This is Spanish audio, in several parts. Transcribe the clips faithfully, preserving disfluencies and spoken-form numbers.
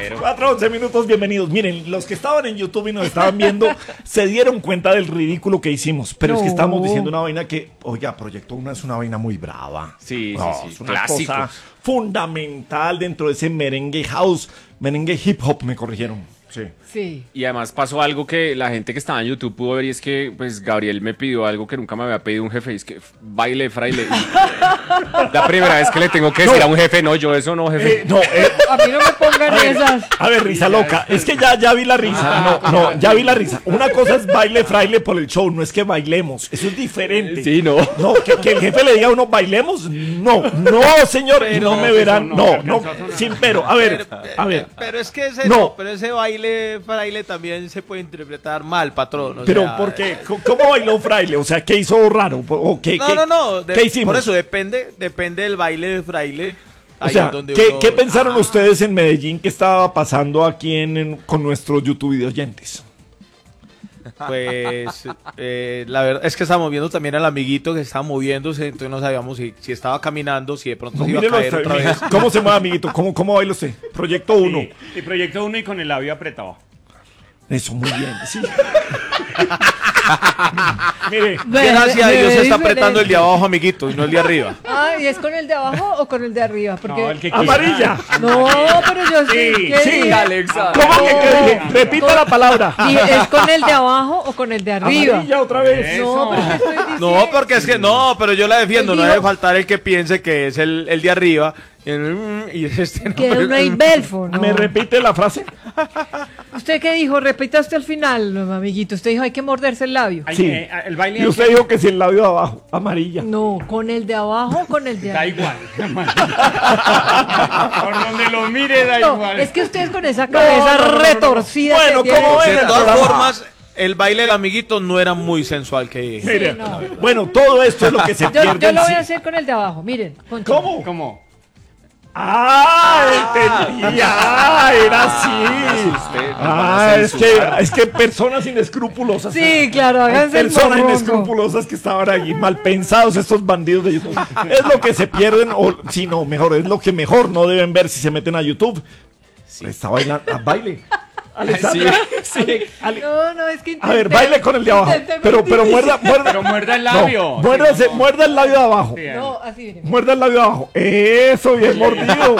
cuatro, once minutos, bienvenidos. Miren, los que estaban en YouTube y nos estaban viendo se dieron cuenta del ridículo que hicimos. Pero no. Es que estábamos diciendo una vaina que, oiga, Proyecto Uno es una vaina muy brava. Sí, no, sí, sí. Es una Clásicos. cosa fundamental dentro de ese merengue house, merengue hip hop, me corrigieron. Sí. Sí. Y además pasó algo que la gente que estaba en YouTube pudo ver, y es que pues Gabriel me pidió algo que nunca me había pedido un jefe, y es que baile fraile. La primera vez que le tengo que decir no. a un jefe, no, yo eso no, jefe. Eh, no, eh. A mí no me pongan a ver, esas. A ver, risa loca, es que ya, ya vi la risa, no, no, ya vi la risa. Una cosa es baile fraile por el show, no es que bailemos, eso es diferente. Sí, no. No, que, que el jefe le diga a uno, bailemos, no, no, señor, pero, no me verán, no, no, no, sin pero, a ver, pero, a ver. Pero es que ese, no. no, pero ese baile fraile también se puede interpretar mal, patrón. O pero, sea, ¿por qué? ¿Cómo bailó fraile? O sea, ¿qué hizo raro? ¿O qué, no, qué, no, no, de, ¿qué hicimos? Por eso depende, depende del baile de fraile. O sea, donde ¿qué, uno... ¿qué pensaron ah. ustedes en Medellín que estaba pasando aquí en, en, con nuestros YouTube videoyentes? Pues eh, la verdad es que estábamos viendo también al amiguito que estaba moviéndose, entonces no sabíamos si, si estaba caminando, si de pronto No, se iba a mírelo caer hasta- otra vez. ¿Cómo se mueve, amiguito? ¿Cómo, cómo baila usted? Proyecto uno. Sí, y Proyecto Uno y con el labio apretado. Eso, muy bien, sí. Mire, Gracias a Dios se está Diferente. apretando el de abajo, amiguito, y no el de arriba. Ah, ¿y es con el de abajo o con el de arriba? Porque... No, el que amarilla. No, pero yo sí. Sí, ¿qué sí, dije? Alexa. ¿Cómo que qué dije? No. Repita la palabra. ¿Y es con el de abajo o con el de arriba? Amarilla otra vez. No, pero ¿qué estoy diciendo? No, porque es que no, pero yo la defiendo, Él no dijo- debe faltar el que piense que es el, el de arriba. Y, el- y este no, Que pero- una Ibelfo, ¿no? ¿Me repite la frase? ¿Usted qué dijo? Repita hasta el final, no, amiguito. Usted dijo hay que morderse el labio. Ay, Sí. eh, el baile Y usted dijo que si el labio de abajo, amarilla. No, con el de abajo o con el de da arriba. igual. Por donde lo mire da No, igual. es que ustedes con esa cabeza no, no, no, no. retorcida Bueno, que tienen- ¿cómo De ven el todas programa? formas, el baile del amiguito no era muy sensual que Mire, no. bueno, todo esto es lo que se Yo, pierde yo en lo voy sí. a hacer con el de abajo, miren. Poncho. ¿Cómo? ¿Cómo? Ah, entendí. Ah, era así. usted, nos van Ah, a es que, censurar. es que personas inescrupulosas. Sí, claro, Hay háganse el personas morrongo. inescrupulosas que estaban allí, mal pensados estos bandidos de YouTube. Es lo que se pierden, o si no, mejor, es lo que mejor no deben ver si se meten a YouTube. Está bailando, a baile. Alexandra, Sí. Ale- No, no, es que a ver, intenté- baile con el de abajo. intenté Pero, pero mentir. muerda, muerda. Pero muerda el labio. No, muérdase- Sí, no. muerda el labio de abajo. Sí, No, así miren. Muerda el labio de abajo. Eso, bien mordido.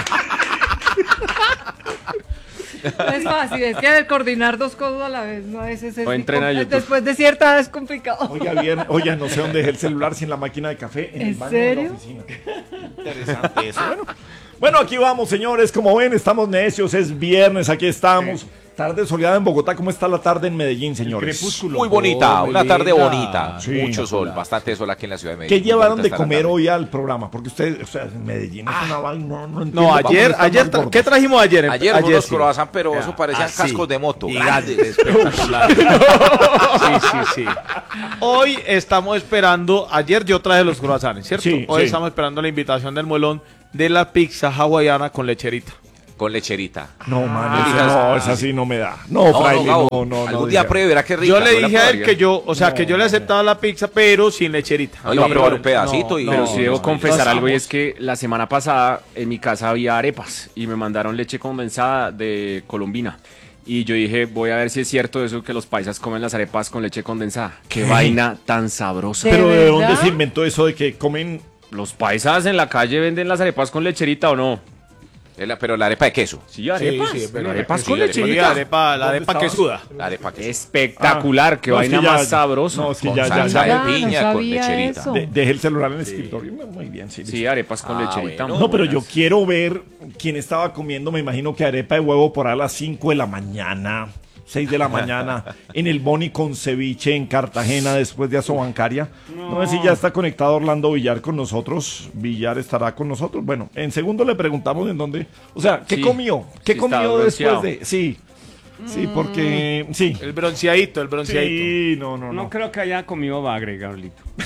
No es fácil, es que coordinar dos cosas a la vez, no es ese. O entrena YouTube. Después de cierta edad es complicado. Oiga, bien, oiga, no sé dónde dejé el celular sin la máquina de café en, el ¿En baño serio? de la oficina. Interesante eso. Bueno, bueno, aquí vamos, señores. Como ven, estamos necios. Es viernes, aquí estamos. Tarde soleada en Bogotá. ¿Cómo está la tarde en Medellín, señores? Crepúsculo. Muy bonita, Oh, muy una tarde linda. bonita. Sí. Mucho sol, bastante sol aquí en la ciudad de Medellín. ¿Qué llevaron Muy de bonita está la comer tarde. hoy al programa? Porque ustedes, o sea, en Medellín es una vaina, no, no entiendo. No, cómo ayer, están ayer, más tra- gordos. ¿qué trajimos ayer? Ayer unos sí. croissants, pero eso Ya, parecían así, cascos de moto. gigantes, Grandes. espectaculares. Sí, sí, sí. Hoy estamos esperando, ayer yo traje los croissants, ¿cierto? Sí, Hoy sí. estamos esperando la invitación del muelón de la pizza hawaiana con lecherita. Con lecherita. No, man, eso Ah. no, esa sí no me da. No, No, fraile, no, no, Gabo, no, no. algún diga. día pruebe, verá qué rica. Yo le no la dije a él probaría. que yo, o sea, que yo le aceptaba la pizza, pero sin lecherita. No, iba a probar un pedacito y- Pero No, sí debo no, confesar no, algo, y no. es que la semana pasada en mi casa había arepas y me mandaron leche condensada de Colombina. Y yo dije, voy a ver si es cierto eso que los paisas comen las arepas con leche condensada. Qué vaina tan sabrosa. ¿De Pero ¿de dónde verdad? se inventó eso de que comen? ¿Los paisas en la calle venden las arepas con lecherita o no? Es la- Pero la arepa de queso. Sí, arepas. sí, pero arepas sí, con arepa- Sí, lecherita. arepa, la ¿Dónde arepa estaba? que suda. La arepa de queso. Espectacular, qué No, es vaina que ya- más sabrosa. No, sí, Con ya, ya, salsa ya. Ah, de no piña con sabía lecherita. eso. De- dejé el celular en el escritorio. Muy bien, sí. Sí, listo. arepas con Ah, lecherita. bueno. No, pero yo buenas. quiero ver quién estaba comiendo, me imagino que arepa de huevo por ahí a las cinco de la mañana, seis de la mañana, en el Boni con ceviche en Cartagena después de Asobancaria. No sé si ya está conectado Orlando Villar con nosotros. Villar estará con nosotros. Bueno, en segundo le preguntamos en dónde. O sea, ¿qué Sí, comió? ¿Qué sí comió estaba después bronceado. de...? Sí, sí, porque... Sí. El bronceadito, el bronceadito. Sí, no, no, No no. creo que haya comido bagre, Gabrielito.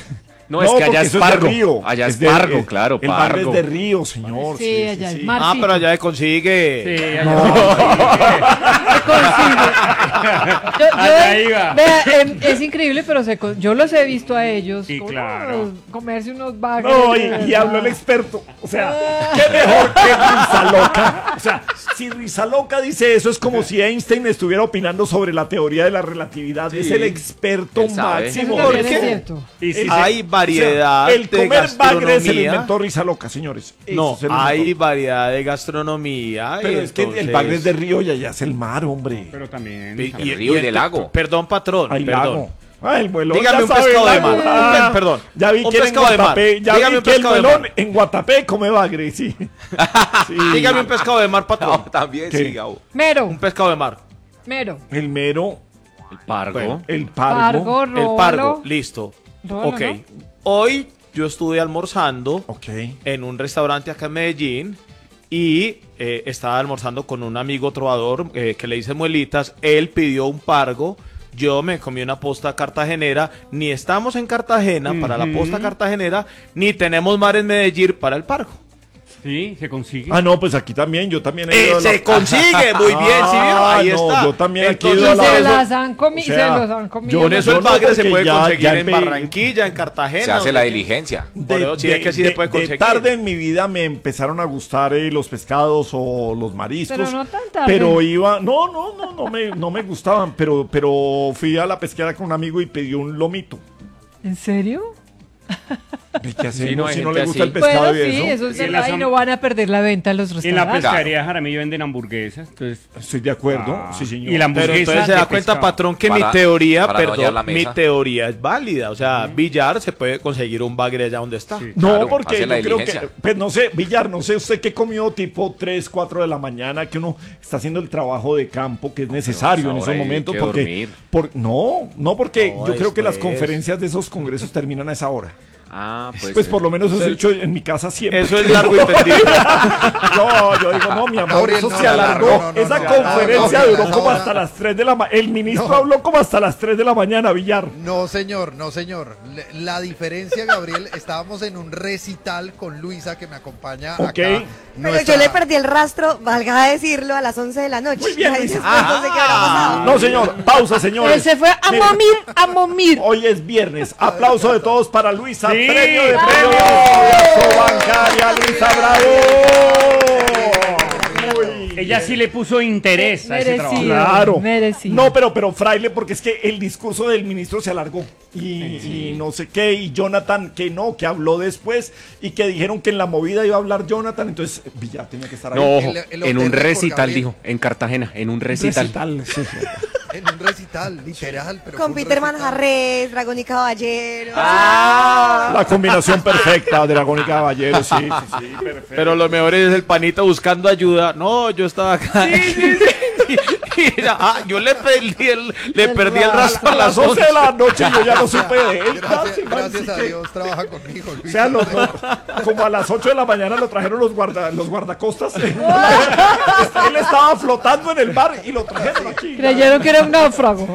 No, es que allá porque es eso Pargo. de Río. Allá es de- Pargo, eh, claro, El Bagre Pargo. es de Río, señor. Sí, allá es mar. Ah, pero allá se consigue. Sí, allá Se consigue. Yo- yo- Allá iba. vea, em, es increíble, pero se con- yo los he visto a ellos. Sí, unos- claro. comerse unos bagres. No, de y, y verdad. habló el experto. O sea, qué mejor que Rizaloca. O sea, si Rizaloca dice eso, es como si Einstein estuviera opinando sobre la teoría de la relatividad. Es el experto Él sabe. Eso máximo. también ¿Por es qué? cierto. Y si Hay se- variedad O sea, el de comer bagre se lo gastronomía. inventó Rizaloca, señores. No, Eso se lo hay inventó. variedad de gastronomía. y Pero es que el entonces- bagre es de río y allá es el mar, hombre. pero también. Y- El río y del ent- lago. Perdón, patrón. Hay perdón. lago. Ah, el muelón. Dígame ya un sabe, pescado de lago. mar. Ah, Un pe- perdón. Ya vi Un que en pescado de mar. Guatapé, ya Dígame vi un que el pescado de muelón mar. en Guatapé come bagre, sí. Sí. Dígame un pescado de mar, patrón. No, también ¿Qué? sí, Gabo. Mero, Un pescado de mar. mero. El mero, El Pargo. Bueno, el pargo. Pargo, El róbalo. pargo. Listo. Róbalo, Ok. ¿no? Hoy yo estuve almorzando Ok. en un restaurante acá en Medellín y eh, estaba almorzando con un amigo trovador eh, que le dice muelitas. Él pidió un pargo. Yo me comí una posta cartagenera. Ni estamos en Cartagena para la posta cartagenera, ni tenemos mar en Medellín para el pargo. Sí, se consigue. Ah, no, pues aquí también, yo también he Eh, ido a la- se consigue, muy bien, ¿sí vio? Ah, Ahí no, está. yo también aquí he Entonces, ido a Y la- se eso- las han comido, o sea, se los han comido. yo Por eso no, el bagre se porque puede ya- conseguir ya en pe- Barranquilla, en Cartagena. Se hace donde- la diligencia. Por eso sí es que sí se puede de conseguir. tarde en mi vida me empezaron a gustar eh, los pescados o los mariscos. Pero no tan tarde. Pero iba, no, no, no, no me, no me gustaban, pero, pero fui a la pesquera con un amigo y pedí un lomito. ¿En serio? ¿Y ¿Qué hacemos Sí, no, hay si no gente le gusta el así. pescado Bueno, y sí, eso? eso es Y en verdad, las y am- no van a perder la venta en los En la restaurantes. pescadería Jaramillo venden hamburguesas. Entonces, Estoy de acuerdo, Ah. sí señor. Y la Pero hamburguesa entonces se de da cuenta, pescado. patrón, que Para- mi teoría, para no dañar perdón, la mi mesa. teoría es válida. O sea, Villar se puede conseguir un bagre allá donde está. Sí. No, Claro, porque hace yo la creo que, diligencia. pues no sé, Villar, no sé usted qué comió tipo tres, cuatro de la mañana, que uno está haciendo el trabajo de campo que es necesario en ahora esos hay momentos. que Porque, dormir. por, no, no, porque No, yo creo que las después. conferencias de esos congresos terminan a esa hora. Ah, pues. Pues por lo menos eso he hecho en mi casa siempre. Eso es largo y tendido. No, yo digo, no, mi amor, Gabriel, eso no, se no, alargó. no, no, no, Esa no, conferencia no, no, duró no, como no. hasta las tres de la mañana. El ministro No. habló como hasta las tres de la mañana, Villar. No, señor, no, señor. Le- La diferencia, Gabriel, estábamos en un recital con Luisa, que me acompaña Ok. acá. Pero Nuestra- yo le perdí el rastro, valga decirlo, a las once de la noche. Muy bien, Ahí Luisa. después no sé qué habrá pasado. No, señor, pausa, señores. Él se fue a Mire, momir, a momir. Hoy es viernes. Aplauso de todos para Luisa. Sí. Premio de ¡Bravo! premio. Bancaria, Luisa, bravo. Uy. ella sí le puso interés a ese trabajo. Merecido. Claro. Merecido. No, pero, pero fraile, porque es que el discurso del ministro se alargó. Y, y no sé qué. Y Jonathan, que no, que habló después. Y que dijeron que en la movida iba a hablar Jonathan. Entonces, Villar tenía que estar ahí. No, ojo, El- el en hotel un de recital, Gabriel. dijo. En Cartagena, en un recital. Recital, sí. En un recital, literal. Pero Con fue un Peter recital. Manjarres, Dragón y Caballero. La combinación perfecta, Dragón y Caballero, sí, sí, sí, perfecto. Pero lo mejor es el panita buscando ayuda. No, yo estaba acá. Y- y era, ah, yo le perdí el, le perdí el rastro a las once de la noche yo ya no supe de él. Gracias, casi, man, gracias sí a que- Dios, trabaja conmigo, O Luisa. sea, los- los- como a las ocho de la mañana lo trajeron los, guarda, los guardacostas. Él estaba flotando en el bar y lo trajeron aquí. Creyeron que era un náufrago.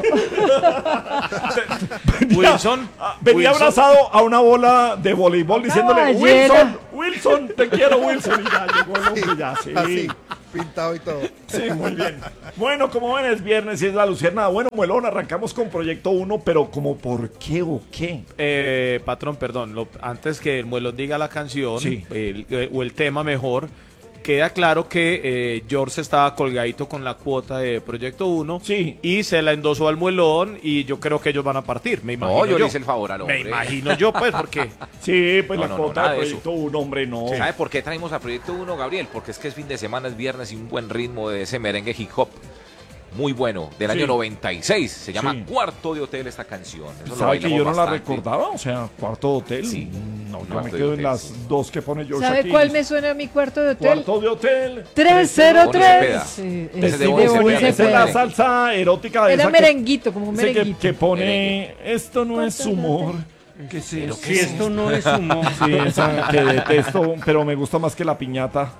Wilson. Venía Wilson. abrazado a una bola de voleibol diciéndole, Caballero. Wilson, Wilson, te quiero, Wilson. Y ya llegó el Sí, hombre, ya, sí. así, pintado y todo. Sí, muy bien. Bueno, como ven, es viernes y es la Luciérnaga. Bueno, Muelón, arrancamos con Proyecto uno, pero como por qué o qué. Eh, patrón, perdón, lo- antes que el muelón diga la canción Sí. el- eh, o el tema mejor, queda claro que eh, George estaba colgadito con la cuota de Proyecto uno Sí. y se la endosó al muelón y yo creo que ellos van a partir, me imagino No, yo yo. le hice el favor al Me hombre. imagino yo, pues, porque Sí, pues No, la no, no, cuota nada de de Proyecto uno, hombre, no. ¿Sabe por qué traemos a Proyecto uno, Gabriel? Porque es que es fin de semana, es viernes y un buen ritmo de ese merengue hip hop. Muy bueno, del año Sí. noventa y seis. Se llama Sí. Cuarto de Hotel esta canción. Eso lo ¿Sabe que bailamos yo no la bastante. recordaba? O sea, Cuarto de Hotel. Sí. No, yo Cuarto me de quedo en Hotel, las sí. dos que pone George ¿Sabe aquí. cuál me suena a mi cuarto de hotel? Cuarto de Hotel. tres cero Bonnie Cepeda. tres. Sí, Ese es de sí, Bonnie de Bonnie Cepeda. Esa es la Cepeda. salsa erótica de Era esa que- merenguito, como un ese que, merenguito. que pone esto no es humor. ¿Qué es eso? Si esto no es humor. Sí, esa que detesto, pero me gusta más que la piñata.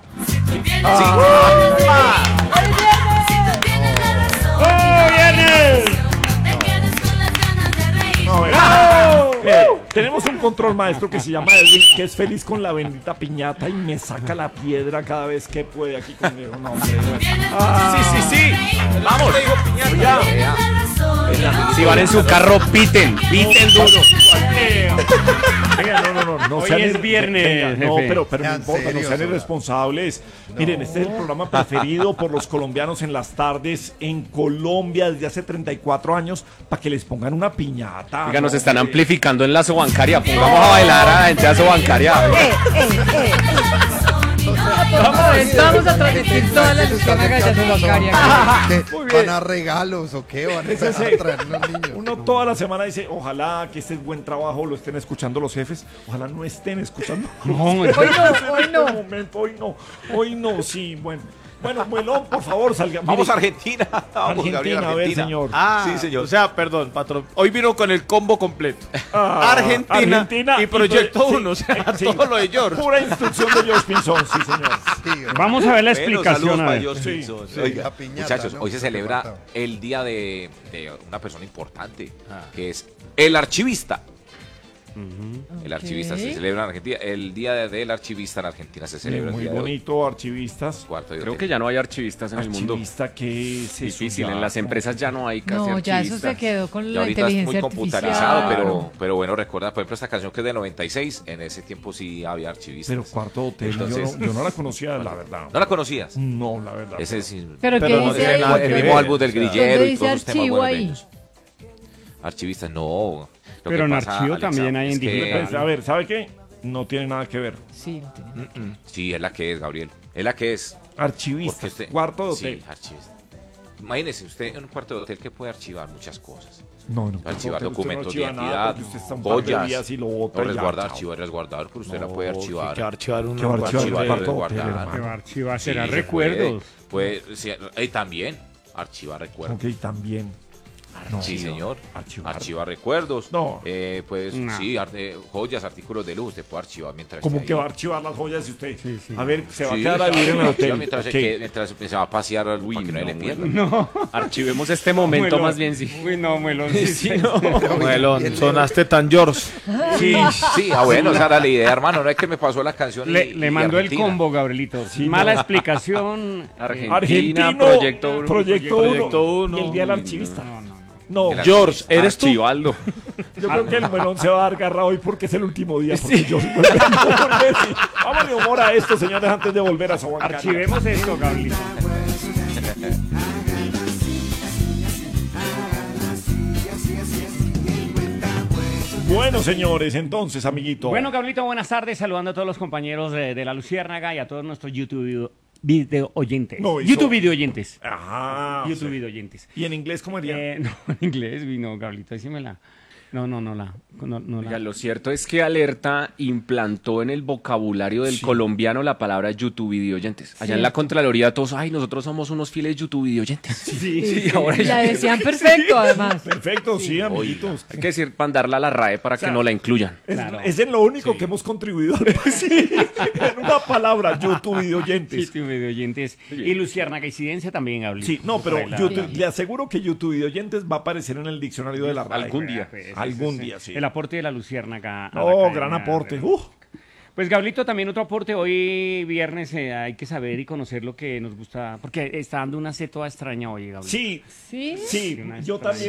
¡Oh, viernes! No, venga. Bien. Tenemos un control maestro que se llama Edwin, que es feliz con la bendita piñata y me saca la piedra cada vez que puede aquí conmigo. No, hombre. Ah, Sí, sí, sí. Vamos. ya. Si van en su carro, piten. Piten duro. Venga, no, no, no, no Hoy sean es ir- viernes, venga, no, jefe. pero, pero no Sean importa, no serios, sean ahora. irresponsables. Miren, este es el programa preferido por los colombianos en las tardes en Colombia desde hace treinta y cuatro años para que les pongan una piñata. Oiga, nos ¿no? están amplificando en la bancaria. Pongamos a bailar a la gente de bancaria. Eh, eh, eh. Vamos a ver, vamos a transmitir toda la Luciana Gallardo bancaria. ¿Qué? Muy bien. ¿Van a regalos o qué? ¿Van a, Ese es a el- traer los niños? Uno toda la semana dice, ojalá que este buen trabajo lo estén escuchando los jefes, ojalá no estén escuchando. No, Hoy no, hoy no. Un momento, hoy no, hoy no, sí, bueno. Bueno, Muelón, por favor, salga. Vamos Mire, a Argentina. Vamos, Argentina, Gabriel, a ver, Argentina. señor. Ah, Sí, señor. O sea, perdón, patrón. Hoy vino con el combo completo. Ah, Argentina, Argentina y Proyecto sí, uno. O sea, sí. todo lo de George. Pura instrucción de George Pinzón, sí, señor. Sí, Vamos a ver la Bueno, explicación. saludos a para ver. George Sí, Pinzón. sí, Oiga, la piñata, muchachos, ¿no? hoy se Que celebra faltaba. el día de, de una persona importante, que es el archivista. El archivista se Ok. celebra en Argentina. El día de- del archivista en Argentina se celebra Muy el día de hoy. bonito, archivistas. Cuarto de Creo hotel. que ya no hay archivistas en el mundo. Archivista, ¿qué es eso? Difícil, ya? en las empresas ya no hay casi No, ya eso archivistas. se quedó con Y la ahorita es muy inteligencia computarizado, artificial. pero, pero bueno, recuerda, por ejemplo, esta canción que es del noventa y seis, en ese tiempo sí había archivistas. Pero Cuarto Hotel, Entonces- yo, no, yo no la conocía, la verdad. ¿No la conocías? No, la verdad. Ese es Pero ¿qué Pero no dice tiene ahí? nada que el ver. mismo álbum del O sea, grillero ¿dónde y dice todos los temas archivo buenos de ahí? ellos. Archivistas, no. Lo Pero que en pasa, archivo Alexa, también hay es en que- digital. Pues, a ver, ¿sabe qué? No tiene nada que ver. Sí, no tiene. Sí, es la que es, Gabriel. Es la que es. Archivista, Porque usted- cuarto de sí, hotel. archivista. Imagínese usted en un cuarto de hotel que puede archivar muchas cosas. No, no. Archivar Usted no documentos de archiva nada identidad, porque usted está un par de joyas. días y lo bota No, y ya, resguardar, chao. archivar, resguardar, pero usted la No, puede archivar. Que archivar un ¿Qué va a archivar? archivar, Cuarto hotel, resguardar. hermano. Que va a archivar, será Sí, se recuerdos. Puede, puede sí, y también archivar recuerdos. Ok, también. No, Sí, señor. Archivar. Archivar recuerdos. No. Eh, pues No. sí, ar- eh, joyas, artículos de lujo, usted puede archivar mientras ¿Cómo esté que ahí. va a archivar las joyas si usted? Sí, sí. A ver, se va Sí, a quedar a vivir en el archiva hotel. Mientras, Ok. que- mientras se va a pasear para que no, le pierda. Archivemos este momento Muelón. más bien, sí. Uy, no, Muelón. Sí, sí. Melón, sonaste tan George. Sí, sí, ah, bueno, esa era la idea, hermano. No es que me pasó la canción. y- Le, y le mandó el Argentina. combo, Gabrielito. Mala explicación. Argentina, Argentino, Proyecto uno. Proyecto Proyecto uno, uno. y el día del archivista. No, no, no. No, El George, ¿eres tú? Archivaldo. yo creo que el melón se va a dar garra hoy porque es el último día. Porque yo soy porque sí. Vamos de humor a esto, señores, antes de volver a Sobancaria. Archivemos esto, Gabrielito. Bueno, señores, entonces, amiguito. Bueno, Gabrielito, buenas tardes. Saludando a todos los compañeros de, de La Luciérnaga y a todos nuestros YouTube video, video oyentes. No, hizo- YouTube video oyentes. Ajá. YouTube sí. video oyentes. ¿Y en inglés cómo haría? Eh, no, en inglés, no, Gabrielito, decímela. No, no, no la. No, no Oiga, la. lo cierto es que Alerta implantó en el vocabulario del colombiano la palabra YouTube videoyentes. Allá en la Contraloría todos, ay, nosotros somos unos fieles YouTube videoyentes. Sí, sí, ahora La ya decían perfecto, además. Perfecto, sí, amiguitos. hay que decir, mandarla a la RAE para sea, que no la incluyan. Es, Claro. es en lo único que hemos contribuido. Sí, en una palabra, YouTube video oyentes. YouTube video oyentes. Y Luciérnaga incidencia también, Gabrielito. Sí, no, pero Por ahí la- YouTube- le aseguro que YouTube video oyentes va a aparecer en el diccionario de la RAE. Algún día. Pues, Algún ese es, día, eh, sí. El aporte de la Luciérnaga. a la Oh, cadena gran aporte. de- Uh, Pues Gablito, también otro aporte. Hoy viernes eh, hay que saber y conocer lo que nos gusta, porque está dando una C toda extraña hoy, Gablito. sí, ¿Sí? sí, Una yo extraña. también